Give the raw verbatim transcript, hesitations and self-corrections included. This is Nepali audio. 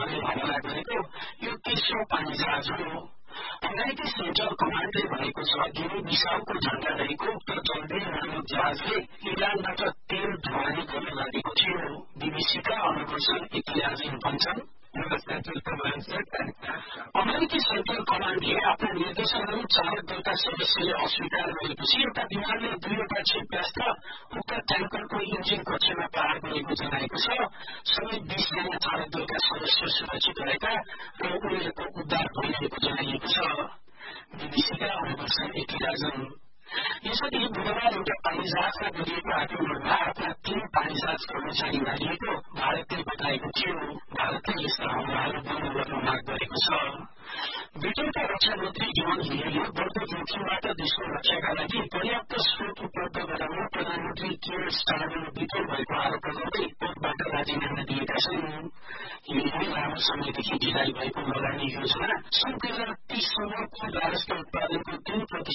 विमानले हमला गरेको यो तेस्रो पानी जहाज हो। अमेरिकी सेन्ट्रल कमान्डले भनेको छ गिनी बिसाउको झण्डा रहेको उक्त जलवीर नामक जहाजले इरानबाट तेल ढुवानी गर्न लागेको थियो। बीबीसीका अनुकूल इतिहास भन्छन् अमेरिकी सेन्ट्रल कमान्डले आफ्नो निर्देशनहरू चालक दलका सदस्यले अस्वीकार गरेपछि एउटा विमानले दुईवटा क्षेप्यास्त्र उक्त ट्याङ्करको इन्जिन कक्षमा पार गरेको जनाएको छ। समेत बीसजना चालक दलका सदस्य सुरक्षित भएका र उनीहरूको उद्धार भइरहेको जनाइएको छ। बीबीसीका अनुकूल इतिहास यसअघि बुधबार एउटा पानी जहाजमा गरिएको आक्रमणमा आफ्ना तीन पानी जहाज कर्मचारी मारिएको भारतले बताएको थियो। भारतले यस्ता हमलाहरू बन्द गर्न माग गरेको छ। ब्रिटेनका रक्षा मन्त्री जोन हेलीले बढ्दो जोखिमबाट देशको रक्षाका लागि पर्याप्त स्रोत उपलब्ध गराउन प्रधानमन्त्री कियर स्टारमर विफल भएको आरोप लगाउँदै पदबाट राजीनामा दिएका छन्। हेलीले लामो समयदेखि ढिलाइ भएको लगानी योजना सन् दुई हजार तीससम्मको राजस्व उत्पादनको तीन